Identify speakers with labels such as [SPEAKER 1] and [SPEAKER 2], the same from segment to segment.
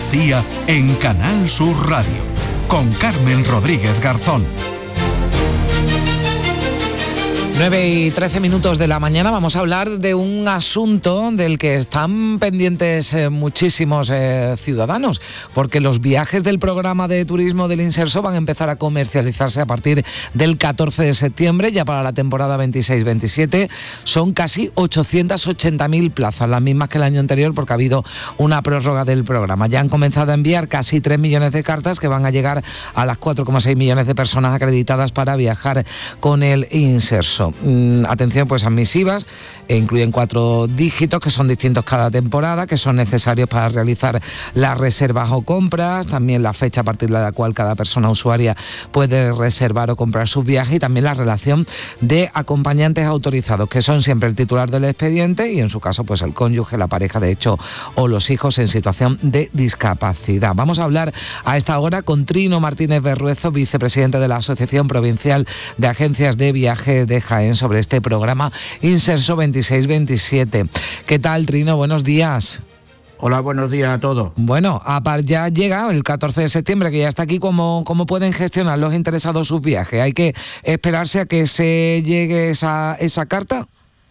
[SPEAKER 1] Andalucía en Canal Sur Radio, con Carmen Rodríguez Garzón.
[SPEAKER 2] 9:13 de la mañana. Vamos a hablar de un asunto del que están pendientes muchísimos ciudadanos, porque los viajes del programa de turismo del Inserso van a empezar a comercializarse a partir del 14 de septiembre, ya para la temporada 26-27. Son casi 880.000 plazas, las mismas que el año anterior, porque ha habido una prórroga del programa. Ya han comenzado a enviar casi 3 millones de cartas que van a llegar a las 4,6 millones de personas acreditadas para viajar con el Inserso. Atención, pues admisivas, incluyen 4 dígitos que son distintos cada temporada, que son necesarios para realizar las reservas o compras, también la fecha a partir de la cual cada persona usuaria puede reservar o comprar sus viajes, y también la relación de acompañantes autorizados, que son siempre el titular del expediente y en su caso pues el cónyuge, la pareja de hecho o los hijos en situación de discapacidad. Vamos a hablar a esta hora con Trino Martínez Berruezo, vicepresidente de la Asociación Provincial de Agencias de Viaje de Jaén, sobre este programa Inserso 26-27. ¿Qué tal, Trino? Buenos días.
[SPEAKER 3] Hola, buenos días a todos.
[SPEAKER 2] Bueno, ya llega el 14 de septiembre, que ya está aquí. ¿Cómo pueden gestionar los interesados sus viajes? ¿Hay que esperarse a que se llegue esa carta?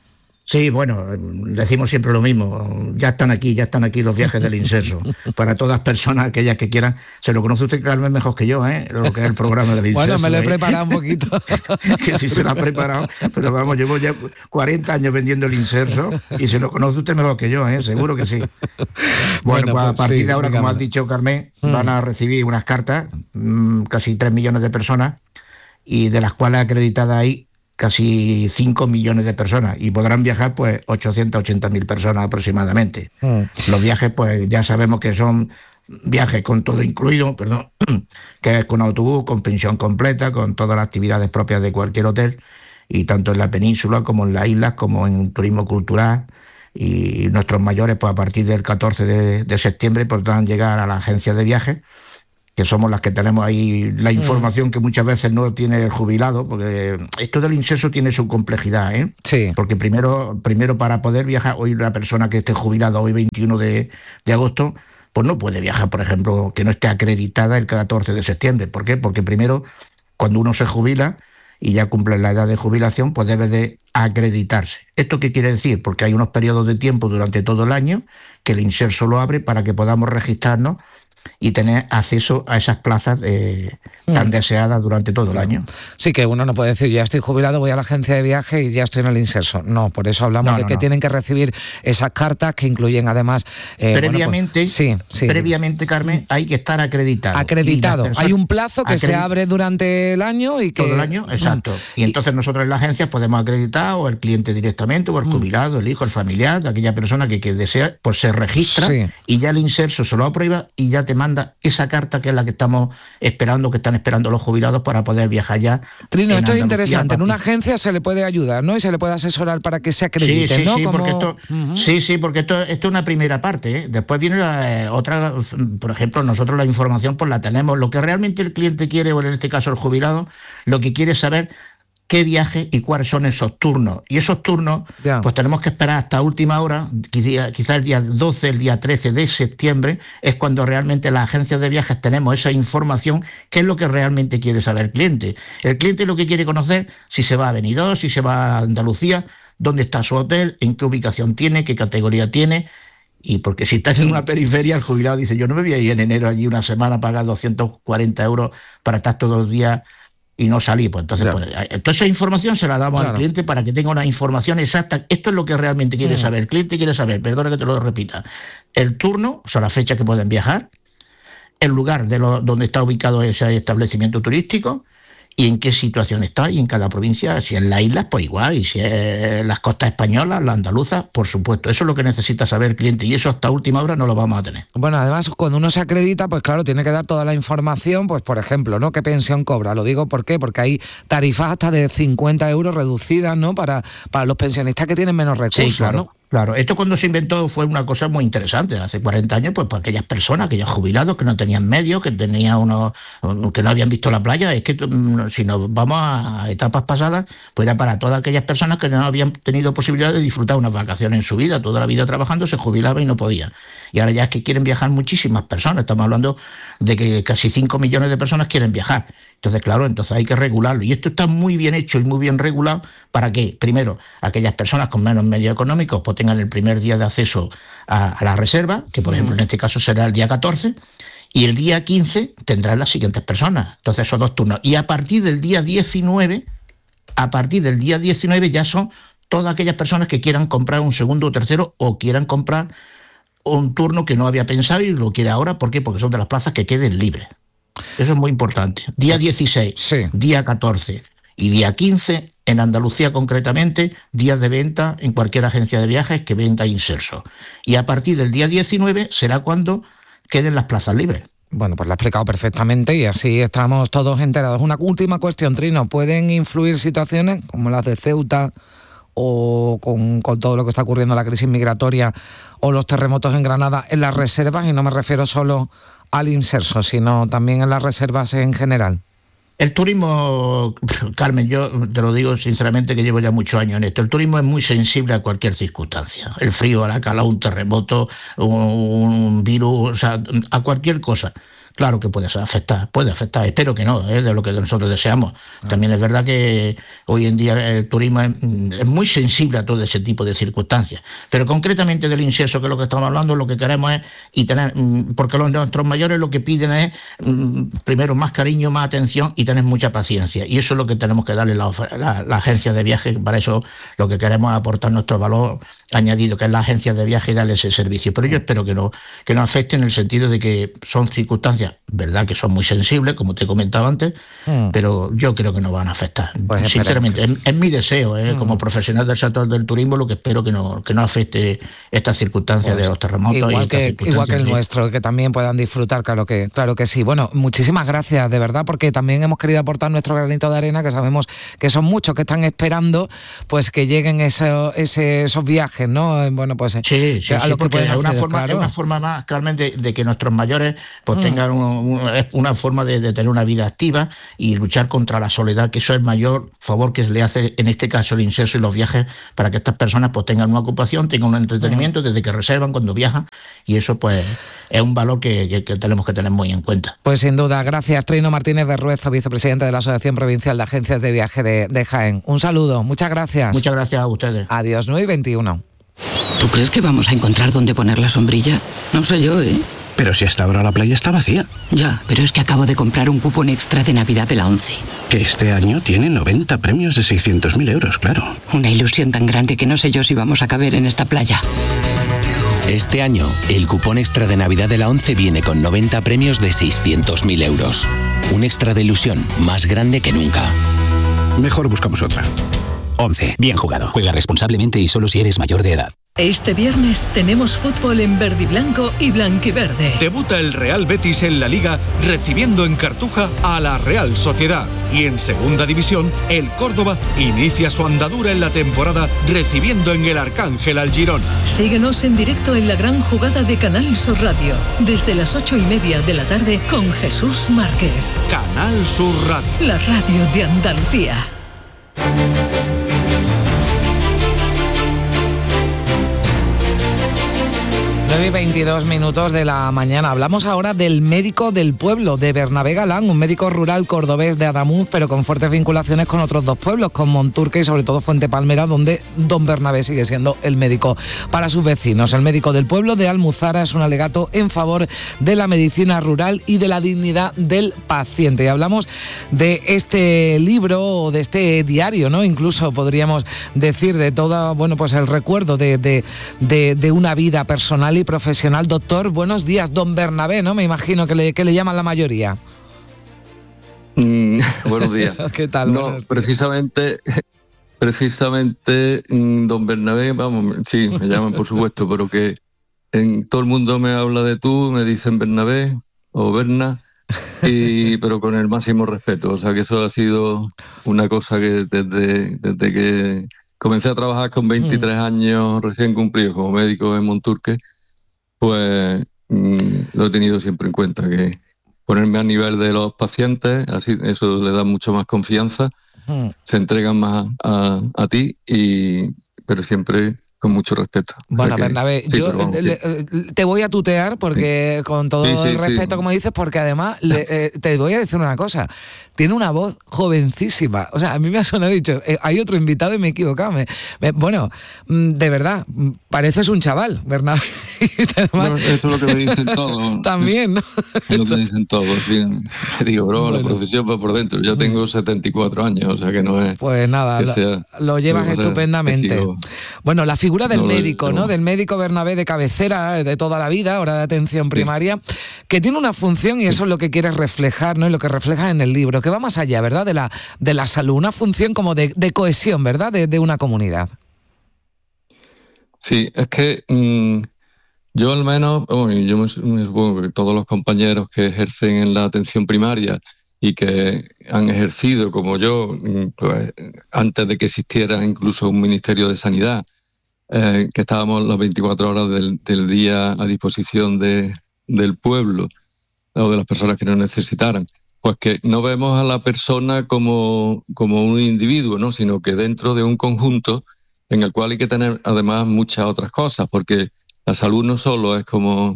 [SPEAKER 3] Sí, bueno, decimos siempre lo mismo, ya están aquí los viajes del Inserso. Para todas personas, aquellas que quieran. Se lo conoce usted, Carmen, mejor que yo, lo que es el programa del Inserso.
[SPEAKER 2] Bueno, me lo he preparado un poquito.
[SPEAKER 3] Que sí se lo ha preparado, pero vamos, llevo ya 40 años vendiendo el Inserso y se lo conoce usted mejor que yo, seguro que sí. Bueno, pues a partir de ahora, dígame. Como has dicho, Carmen, van a recibir unas cartas, casi 3 millones de personas, y de las cuales acreditadas hay casi 5 millones de personas, y podrán viajar pues 880.000 personas aproximadamente. Los viajes pues ya sabemos que son viajes con todo incluido, que es con autobús, con pensión completa, con todas las actividades propias de cualquier hotel, y tanto en la península como en las islas, como en turismo cultural. Y nuestros mayores pues a partir del 14 de septiembre podrán llegar a la agencia de viajes, que somos las que tenemos ahí la información que muchas veces no tiene el jubilado, porque esto del Inserso tiene su complejidad,
[SPEAKER 2] Sí.
[SPEAKER 3] Porque primero para poder viajar, hoy la persona que esté jubilada hoy 21 de agosto, pues no puede viajar, por ejemplo, que no esté acreditada el 14 de septiembre. ¿Por qué? Porque primero, cuando uno se jubila y ya cumple la edad de jubilación, pues debe de acreditarse. ¿Esto qué quiere decir? Porque hay unos periodos de tiempo durante todo el año que el Inserso lo abre para que podamos registrarnos y tener acceso a esas plazas tan deseadas durante todo el año.
[SPEAKER 2] Sí, que uno no puede decir, ya estoy jubilado, voy a la agencia de viaje y ya estoy en el Inserso. No, por eso hablamos de que tienen que recibir esas cartas que incluyen además...
[SPEAKER 3] Previamente,
[SPEAKER 2] previamente,
[SPEAKER 3] Carmen, hay que estar acreditado.
[SPEAKER 2] Acreditado. Hay un plazo que se abre durante el año y que...
[SPEAKER 3] Todo el año, exacto. Y entonces nosotros en la agencia podemos acreditar, o el cliente directamente, o el jubilado, el hijo, el familiar, de aquella persona que desea, pues se registra y ya el Inserso se lo aprueba y ya te manda esa carta, que es la que estamos esperando, que están esperando los jubilados para poder viajar ya.
[SPEAKER 2] Trino, esto es interesante. En una agencia se le puede ayudar, ¿no? Y se le puede asesorar para que se acredite, ¿no?
[SPEAKER 3] Porque esto es una primera parte, Después viene la otra. Por ejemplo, nosotros la información pues la tenemos. Lo que realmente el cliente quiere, o en este caso el jubilado, lo que quiere es saber qué viaje y cuáles son esos turnos. Y esos turnos, pues tenemos que esperar hasta última hora, quizás el día 12, el día 13 de septiembre, es cuando realmente las agencias de viajes tenemos esa información, que es lo que realmente quiere saber el cliente. El cliente lo que quiere conocer, si se va a Benidorm, si se va a Andalucía, dónde está su hotel, en qué ubicación tiene, qué categoría tiene. Y porque si estás en una periferia, el jubilado dice, yo no me voy a ir en enero allí una semana a pagar 240 euros para estar todos los días y no salir. Pues entonces, toda esa información se la damos al cliente para que tenga una información exacta. Esto es lo que realmente quiere saber. El cliente quiere saber, perdona que te lo repita, el turno, o sea, la fecha que pueden viajar, el lugar donde está ubicado ese establecimiento turístico, y en qué situación está, y en cada provincia, si en las islas, pues igual, y si es las costas españolas, las andaluzas, por supuesto. Eso es lo que necesita saber el cliente, y eso hasta última hora no lo vamos a tener.
[SPEAKER 2] Bueno, además, cuando uno se acredita, pues claro, tiene que dar toda la información, pues por ejemplo, ¿no? ¿Qué pensión cobra? Lo digo, ¿por qué? Porque hay tarifas hasta de 50 euros reducidas, ¿no? Para los pensionistas que tienen menos recursos,
[SPEAKER 3] sí, claro.
[SPEAKER 2] ¿no?
[SPEAKER 3] Claro, esto cuando se inventó fue una cosa muy interesante. Hace 40 años, pues para aquellas personas, aquellos jubilados que no tenían medios, que que no habían visto la playa, es que si nos vamos a etapas pasadas, pues era para todas aquellas personas que no habían tenido posibilidad de disfrutar unas vacaciones en su vida, toda la vida trabajando, se jubilaba y no podía. Y ahora ya es que quieren viajar muchísimas personas. Estamos hablando de que casi 5 millones de personas quieren viajar. Entonces, claro, hay que regularlo. Y esto está muy bien hecho y muy bien regulado para que, primero, aquellas personas con menos medios económicos pues tengan el primer día de acceso a la reserva, que por ejemplo en este caso será el día 14, y el día 15 tendrán las siguientes personas. Entonces, esos 2 turnos. Y a partir del día 19, ya son todas aquellas personas que quieran comprar un segundo o tercero o quieran comprar un turno que no había pensado y lo quiere ahora. ¿Por qué? Porque son de las plazas que queden libres. Eso es muy importante. Día 16, sí. Día 14 y día 15, en Andalucía concretamente, días de venta en cualquier agencia de viajes que venda Inserso. Y a partir del día 19 será cuando queden las plazas libres.
[SPEAKER 2] Bueno, pues lo ha explicado perfectamente y así estamos todos enterados. Una última cuestión, Trino. ¿Pueden influir situaciones como las de Ceuta o con todo lo que está ocurriendo, la crisis migratoria o los terremotos en Granada, en las reservas? Y no me refiero solo al Inserso, sino también en las reservas en general.
[SPEAKER 3] El turismo, Carmen, yo te lo digo sinceramente que llevo ya muchos años en esto, el turismo es muy sensible a cualquier circunstancia. El frío, la calor, un terremoto, un virus, o sea, a cualquier cosa. Claro que puede afectar, espero que no, de lo que nosotros deseamos. También es verdad que hoy en día el turismo es muy sensible a todo ese tipo de circunstancias. Pero concretamente del Inserso, que es lo que estamos hablando, lo que queremos es, porque nuestros mayores lo que piden es, primero, más cariño, más atención y tener mucha paciencia. Y eso es lo que tenemos que darle la agencia de viajes. Para eso lo que queremos es aportar nuestro valor añadido, que es la agencia de viajes, y darle ese servicio. Pero yo espero que no afecte en el sentido de que son circunstancias, verdad que son muy sensibles, como te comentaba antes, pero yo creo que no van a afectar. Pues sinceramente, es mi deseo, como profesional del sector del turismo, lo que espero que no afecte estas circunstancias de los terremotos.
[SPEAKER 2] Igual que el nuestro, que también puedan disfrutar, claro que sí. Bueno, muchísimas gracias, de verdad, porque también hemos querido aportar nuestro granito de arena, que sabemos que son muchos que están esperando pues que lleguen esos viajes, ¿no? Bueno, pues
[SPEAKER 3] sí, porque es una forma más, Carmen, de que nuestros mayores pues tengan es una forma de tener una vida activa y luchar contra la soledad, que eso es el mayor favor que le hace en este caso el Inserso y los viajes, para que estas personas pues tengan una ocupación, tengan un entretenimiento desde que reservan, cuando viajan, y eso pues es un valor que tenemos que tener muy en cuenta.
[SPEAKER 2] Pues sin duda, gracias. Trino Martínez Berruezo, vicepresidente de la Asociación Provincial de Agencias de Viaje de Jaén. Un saludo, muchas gracias.
[SPEAKER 3] Muchas gracias a ustedes.
[SPEAKER 2] Adiós, 9:21.
[SPEAKER 4] ¿Tú crees que vamos a encontrar dónde poner la sombrilla? No sé yo, ¿eh?
[SPEAKER 5] Pero si hasta ahora la playa está vacía.
[SPEAKER 4] Ya, pero es que acabo de comprar un cupón extra de Navidad de la ONCE.
[SPEAKER 5] Que este año tiene 90 premios de 600.000 euros, claro.
[SPEAKER 4] Una ilusión tan grande que no sé yo si vamos a caber en esta playa.
[SPEAKER 6] Este año, el cupón extra de Navidad de la ONCE viene con 90 premios de 600.000 euros. Un extra de ilusión más grande que nunca.
[SPEAKER 5] Mejor buscamos otra.
[SPEAKER 7] ONCE. Bien jugado. Juega responsablemente y solo si eres mayor de edad.
[SPEAKER 8] Este viernes tenemos fútbol en verde y blanco y blanquiverde.
[SPEAKER 1] Debuta el Real Betis en la Liga recibiendo en Cartuja a la Real Sociedad. Y en Segunda División, el Córdoba inicia su andadura en la temporada recibiendo en el Arcángel al Girona.
[SPEAKER 8] Síguenos en directo en la gran jugada de Canal Sur Radio, desde las 8:30 de la tarde con Jesús Márquez.
[SPEAKER 1] Canal Sur Radio.
[SPEAKER 8] La radio de Andalucía.
[SPEAKER 2] 9:22 de la mañana. Hablamos ahora del médico del pueblo, de Bernabé Galán, un médico rural cordobés de Adamuz, pero con fuertes vinculaciones con otros dos pueblos, con Monturque y sobre todo Fuente Palmera, donde don Bernabé sigue siendo el médico para sus vecinos. El médico del pueblo de Almuzara es un alegato en favor de la medicina rural y de la dignidad del paciente. Y hablamos de este libro o de este diario, ¿no? Incluso podríamos decir de todo, bueno, pues el recuerdo de una vida personal y profesional. Doctor, buenos días, don Bernabé, ¿no? Me imagino que le llaman la mayoría.
[SPEAKER 9] Buenos días.
[SPEAKER 2] ¿Qué tal?
[SPEAKER 9] No, precisamente, don Bernabé, vamos, sí, me llaman por supuesto, pero que en todo el mundo me habla de tú, me dicen Bernabé o Berna, pero con el máximo respeto. O sea que eso ha sido una cosa que desde que comencé a trabajar con 23 años recién cumplidos como médico en Monturque, pues lo he tenido siempre en cuenta, que ponerme a nivel de los pacientes, así eso le da mucho más confianza, se entregan más a ti, pero siempre con mucho respeto.
[SPEAKER 2] Bueno, Bernabé, sí, yo te voy a tutear porque con todo el respeto, como dices, porque además te voy a decir una cosa. Tiene una voz jovencísima. O sea, a mí me ha sonado, dicho, hay otro invitado y me he equivocado. Bueno, de verdad, pareces un chaval, Bernabé.
[SPEAKER 9] No, eso es lo que me dicen todos.
[SPEAKER 2] También, ¿no?
[SPEAKER 9] Es lo que dicen todos. Sí. Digo, bro, bueno, la profesión va por dentro. Ya tengo 74 años, o sea que no es...
[SPEAKER 2] Pues nada, lo llevas estupendamente. Bueno, la figura del médico, ¿no? Del médico, Bernabé, de cabecera de toda la vida, ahora de atención primaria, que tiene una función y eso es lo que quieres reflejar, ¿no? Y lo que reflejas en el libro, que va más allá, ¿verdad? De la salud, una función como de cohesión, ¿verdad? De una comunidad.
[SPEAKER 9] Sí, es que yo al menos, yo me supongo que todos los compañeros que ejercen en la atención primaria y que han ejercido como yo, pues, antes de que existiera incluso un Ministerio de Sanidad, que estábamos las 24 horas del día a disposición del pueblo o de las personas que nos necesitaran, pues que no vemos a la persona como un individuo, ¿no? Sino que dentro de un conjunto en el cual hay que tener además muchas otras cosas, porque la salud no solo es como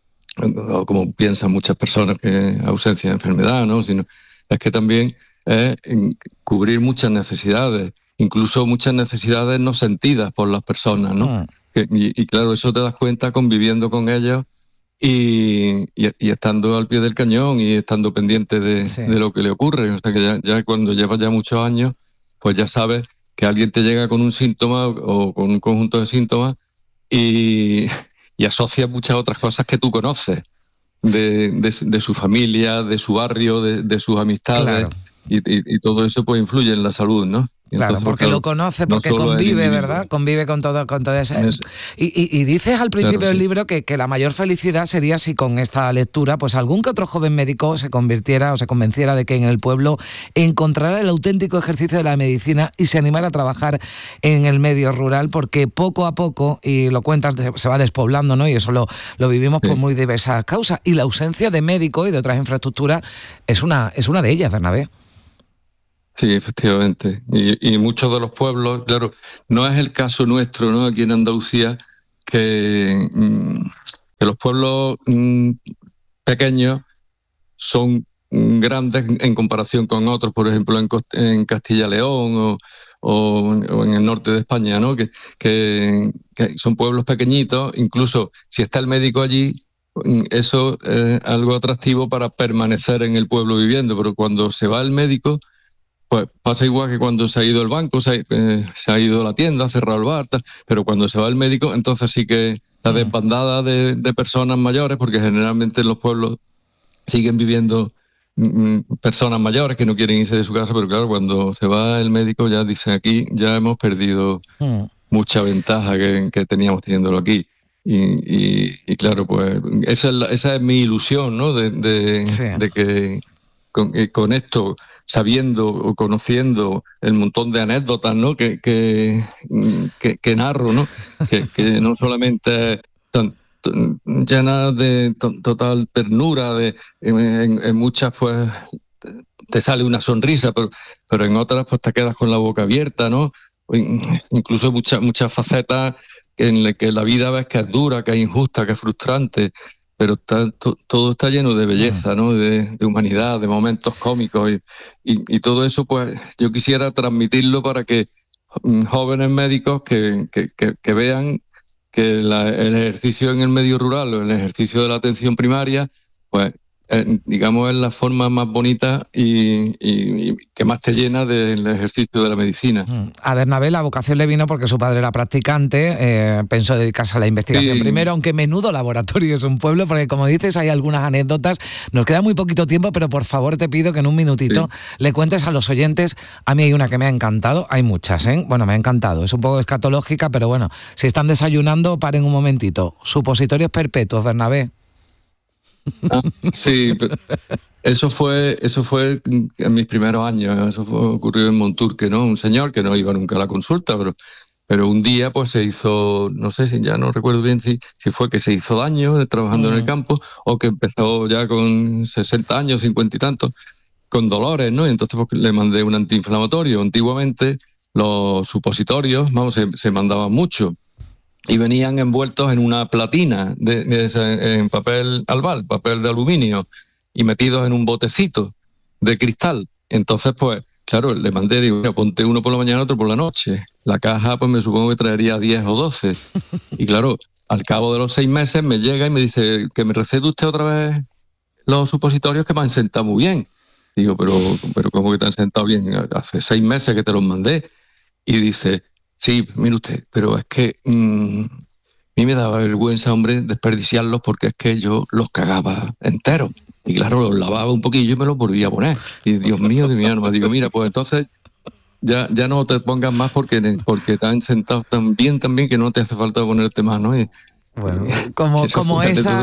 [SPEAKER 9] piensan muchas personas, que ausencia de enfermedad, ¿no? Sino es que también es cubrir muchas necesidades, incluso muchas necesidades no sentidas por las personas, ¿no? Y claro, eso te das cuenta conviviendo con ellos y estando al pie del cañón y estando pendiente de lo que le ocurre. O sea que ya cuando llevas ya muchos años, pues ya sabes que alguien te llega con un síntoma o con un conjunto de síntomas y asocia muchas otras cosas que tú conoces de su familia, de su barrio, de sus amistades. Claro. Y todo eso pues influye en la salud, ¿no?
[SPEAKER 2] Y claro, entonces, porque lo conoce, porque no convive, ¿verdad? Convive con todo eso. Y dices al principio del libro que la mayor felicidad sería si con esta lectura pues algún que otro joven médico se convirtiera o se convenciera de que en el pueblo encontrara el auténtico ejercicio de la medicina y se animara a trabajar en el medio rural, porque poco a poco, y lo cuentas, se va despoblando, ¿no? Y eso lo vivimos por muy diversas causas. Y la ausencia de médicos y de otras infraestructuras es una de ellas, Bernabé.
[SPEAKER 9] Sí, efectivamente. Y muchos de los pueblos, claro, no es el caso nuestro, ¿no? Aquí en Andalucía, que los pueblos pequeños son grandes en comparación con otros, por ejemplo, en Castilla y León o en el norte de España, ¿no? Que son pueblos pequeñitos, incluso si está el médico allí, eso es algo atractivo para permanecer en el pueblo viviendo, pero cuando se va el médico, pues pasa igual que cuando se ha ido el banco, se ha ido la tienda, ha cerrado el bar, pero cuando se va el médico, entonces sí que la desbandada de personas mayores, porque generalmente en los pueblos siguen viviendo personas mayores que no quieren irse de su casa, pero claro, cuando se va el médico ya dicen aquí, ya hemos perdido mucha ventaja que teníamos teniéndolo aquí. Y claro, pues esa es mi ilusión, ¿no? De que con esto, sabiendo o conociendo el montón de anécdotas, ¿no? que narro, ¿no? Que no solamente llenas de total ternura, en muchas pues te sale una sonrisa, pero en otras pues te quedas con la boca abierta, ¿no? Incluso muchas facetas en las que la vida ves que es dura, que es injusta, que es frustrante, pero todo está lleno de belleza, ¿no? De humanidad, de momentos cómicos y todo eso, pues yo quisiera transmitirlo para que jóvenes médicos que vean que el ejercicio en el medio rural o el ejercicio de la atención primaria, pues digamos es la forma más bonita y que más te llena del ejercicio de la medicina.
[SPEAKER 2] A Bernabé la vocación le vino porque su padre era practicante, pensó dedicarse a la investigación primero, aunque menudo laboratorio es un pueblo, porque como dices hay algunas anécdotas, nos queda muy poquito tiempo, pero por favor te pido que en un minutito le cuentes a los oyentes. A mí hay una que me ha encantado, hay muchas, bueno, me ha encantado, es un poco escatológica, pero bueno, si están desayunando, paren un momentito. Supositorios perpetuos, Bernabé.
[SPEAKER 9] Sí, pero eso fue en mis primeros años. Eso ocurrió en Monturque, ¿no? Un señor que no iba nunca a la consulta, pero un día pues se hizo, no sé si ya no recuerdo bien si fue que se hizo daño trabajando en el campo o que empezó ya con 60 años, 50 y tantos, con dolores, ¿no? Y entonces pues, le mandé un antiinflamatorio. Antiguamente los supositorios, se mandaban mucho y venían envueltos en una platina en papel albal, papel de aluminio, y metidos en un botecito de cristal. Entonces, pues, claro, le mandé, digo, mira, ponte uno por la mañana, otro por la noche. La caja, pues me supongo que traería 10 o 12. Y claro, al cabo de los 6 meses me llega y me dice que me recete usted otra vez los supositorios que me han sentado muy bien. Digo, pero ¿cómo que te han sentado bien? Hace 6 meses que te los mandé. Y dice, sí, mire usted, pero es que a mí me daba vergüenza, hombre, desperdiciarlos porque es que yo los cagaba enteros. Y claro, los lavaba un poquillo y me los volvía a poner. Y Dios mío de mi alma, digo, mira, pues entonces ya no te pongas más porque te han sentado tan bien que no te hace falta ponerte más, ¿no? Y,
[SPEAKER 2] bueno, como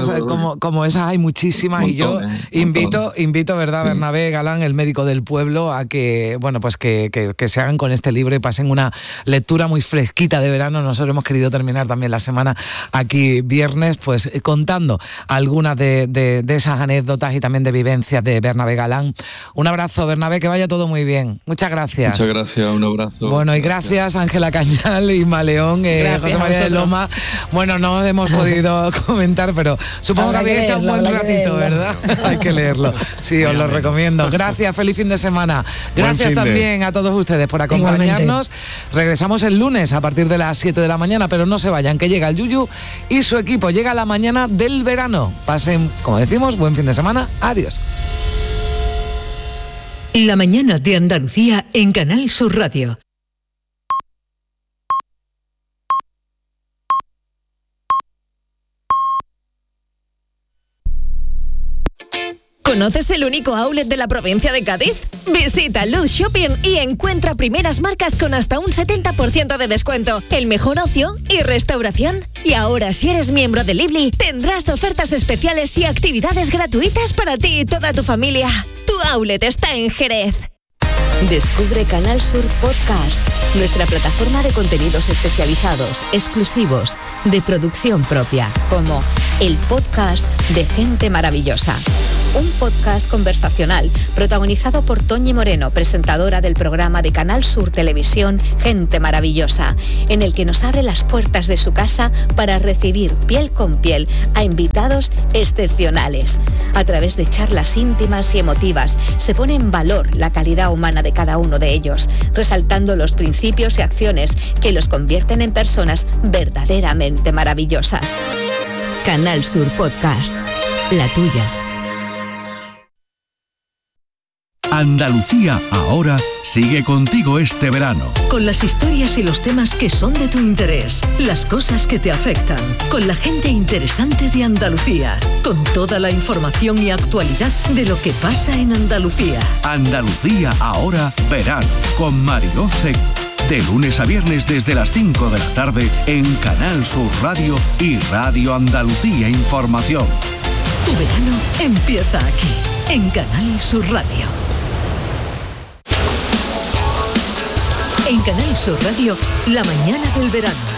[SPEAKER 2] esas hay muchísimas, y yo invito, ¿verdad, Bernabé Galán, el médico del pueblo, a que, bueno, pues que se hagan con este libro y pasen una lectura muy fresquita de verano. Nosotros hemos querido terminar también la semana aquí viernes, pues contando algunas de esas anécdotas y también de vivencias de Bernabé Galán. Un abrazo, Bernabé, que vaya todo muy bien. Muchas gracias.
[SPEAKER 9] Muchas gracias, un abrazo.
[SPEAKER 2] Bueno, y gracias Ángela Cañal, Inma León, José María de Loma. Bueno, no hemos podido comentar, pero supongo que habéis echado un buen ratito, ¿verdad? Hay que leerlo. Sí, os lo recomiendo. Gracias, feliz fin de semana. Gracias también a todos ustedes por acompañarnos. Igualmente. Regresamos el lunes a partir de las 7 de la mañana, pero no se vayan, que llega el Yuyu y su equipo. Llega la mañana del verano. Pasen, como decimos, buen fin de semana. Adiós.
[SPEAKER 8] La mañana de Andalucía en Canal Sur Radio.
[SPEAKER 10] ¿Conoces el único outlet de la provincia de Cádiz? Visita Luz Shopping y encuentra primeras marcas con hasta un 70% de descuento, el mejor ocio y restauración. Y ahora, si eres miembro de Lively, tendrás ofertas especiales y actividades gratuitas para ti y toda tu familia. Tu outlet está en Jerez.
[SPEAKER 11] Descubre Canal Sur Podcast, nuestra plataforma de contenidos especializados, exclusivos, de producción propia, como el podcast de Gente Maravillosa. Un podcast conversacional protagonizado por Toñi Moreno, presentadora del programa de Canal Sur Televisión Gente Maravillosa, en el que nos abre las puertas de su casa para recibir piel con piel a invitados excepcionales. A través de charlas íntimas y emotivas se pone en valor la calidad humana de cada uno de ellos, resaltando los principios y acciones que los convierten en personas verdaderamente maravillosas. Canal Sur Podcast, la tuya.
[SPEAKER 1] Andalucía ahora sigue contigo este verano.
[SPEAKER 8] Con las historias y los temas que son de tu interés, las cosas que te afectan, con la gente interesante de Andalucía, con toda la información y actualidad de lo que pasa en Andalucía.
[SPEAKER 1] Andalucía ahora verano, con Mariló Seco. De lunes a viernes desde las 5 de la tarde en Canal Sur Radio y Radio Andalucía Información.
[SPEAKER 8] Tu verano empieza aquí, en Canal Sur Radio. En Canal Sur Radio, la mañana del verano.